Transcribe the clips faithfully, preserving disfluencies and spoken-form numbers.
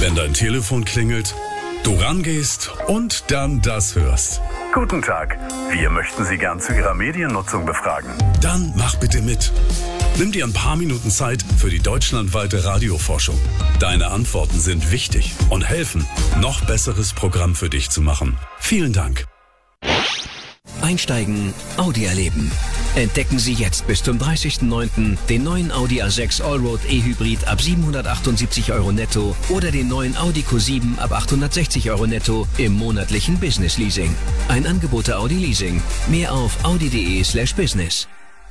Wenn dein Telefon klingelt, du rangehst und dann das hörst. Guten Tag, wir möchten Sie gern zu Ihrer Mediennutzung befragen. Dann mach bitte mit. Nimm dir ein paar Minuten Zeit für die deutschlandweite Radioforschung. Deine Antworten sind wichtig und helfen, noch besseres Programm für dich zu machen. Vielen Dank. Einsteigen, Audi erleben. Entdecken Sie jetzt bis zum dreißigsten neunten den neuen Audi A sechs Allroad E-Hybrid ab siebenhundertachtundsiebzig Euro netto oder den neuen Audi Q sieben ab achthundertsechzig Euro netto im monatlichen Business Leasing. Ein Angebot der Audi Leasing. Mehr auf audi.de slash business.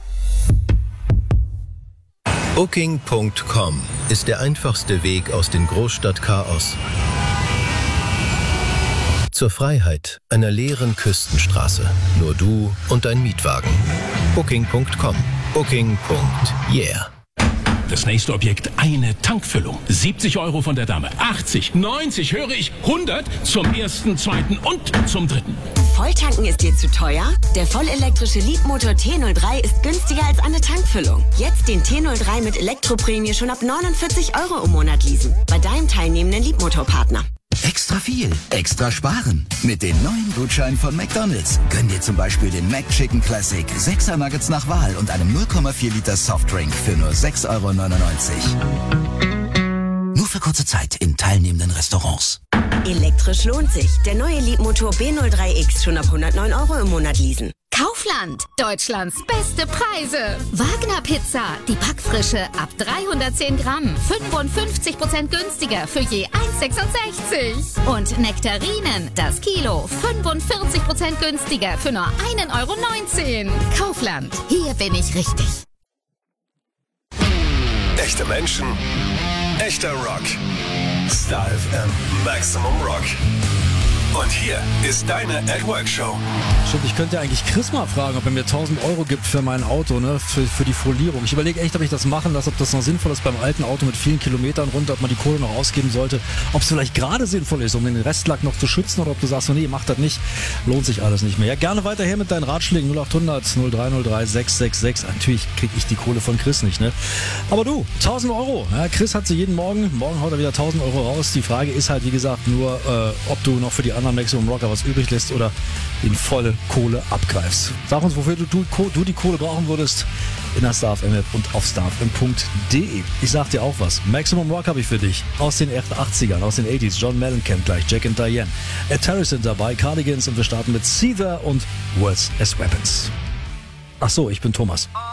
Booking Punkt com ist der einfachste Weg aus dem Großstadtchaos zur Freiheit einer leeren Küstenstraße. Nur du und dein Mietwagen. Booking Punkt com. Booking. Yeah. Das nächste Objekt, eine Tankfüllung. siebzig Euro von der Dame. achtzig, neunzig, höre ich, hundert zum ersten, zweiten und zum dritten. Volltanken ist dir zu teuer? Der vollelektrische Leapmotor T null drei ist günstiger als eine Tankfüllung. Jetzt den T null drei mit Elektroprämie schon ab neunundvierzig Euro im Monat leasen. Bei deinem teilnehmenden Leapmotor-Partner. Extra viel, extra sparen. Mit den neuen Gutscheinen von McDonald's. Gönn dir zum Beispiel den McChicken Classic, sechser Nuggets nach Wahl und einem null Komma vier Liter Softdrink für nur sechs Euro neunundneunzig. Nur für kurze Zeit in teilnehmenden Restaurants. Elektrisch lohnt sich. Der neue Leapmotor B null drei X schon ab hundertneun Euro im Monat leasen. Kaufland, Deutschlands beste Preise. Wagner Pizza, die Backfrische ab dreihundertzehn Gramm, fünfundfünfzig Prozent günstiger für je eins sechsundsechzig. Und Nektarinen, das Kilo, fünfundvierzig Prozent günstiger für nur ein Euro neunzehn. Kaufland, hier bin ich richtig. Echte Menschen, echter Rock. Star F M Maximum Rock. Und hier ist deine At Work Show. Stimmt, ich könnte eigentlich Chris mal fragen, ob er mir tausend Euro gibt für mein Auto, ne, für, für die Folierung. Ich überlege echt, ob ich das machen lasse, ob das noch sinnvoll ist beim alten Auto mit vielen Kilometern runter, ob man die Kohle noch ausgeben sollte, ob es vielleicht gerade sinnvoll ist, um den Restlack noch zu schützen, oder ob du sagst, so, nee, mach das nicht, lohnt sich alles nicht mehr. Ja, gerne weiterher mit deinen Ratschlägen, null achthundert null drei null drei sechs sechs sechs. Natürlich kriege ich die Kohle von Chris nicht, ne? Aber du, tausend Euro. Ja, Chris hat sie jeden Morgen, morgen haut er wieder tausend Euro raus. Die Frage ist halt, wie gesagt, nur, äh, ob du noch für die anderen Maximum Rocker was übrig lässt oder in volle Kohle abgreifst. Sag uns, wofür du, du, du die Kohle brauchen würdest in der Star F M App und auf star f m punkt d e. Ich sag dir auch was. Maximum Rock habe ich für dich. Aus den achtzigern, aus den achtziger. John Mellencamp gleich, Jack and Diane. Ed Harris sind dabei, Cardigans, und wir starten mit Seether und Words as Weapons. Ach so, ich bin Thomas.